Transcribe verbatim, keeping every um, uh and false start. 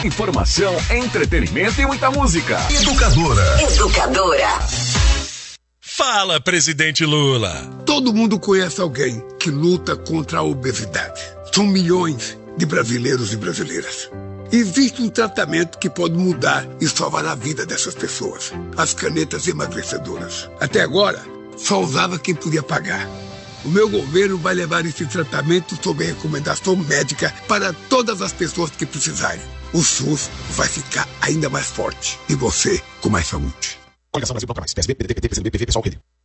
Informação, entretenimento e muita música. Educadora. Educadora. Fala, presidente Lula. Todo mundo conhece alguém que luta contra a obesidade. São milhões de brasileiros e brasileiras. Existe um tratamento que pode mudar e salvar a vida dessas pessoas. As canetas emagrecedoras. Até agora, só usava quem podia pagar. O meu governo vai levar esse tratamento sob recomendação médica para todas as pessoas que precisarem. O SUS vai ficar ainda mais forte e você com mais saúde. Coligação Brasil Planta Mais. P S B, P D T, P T, P C D B, P V, Pessoal, Rede.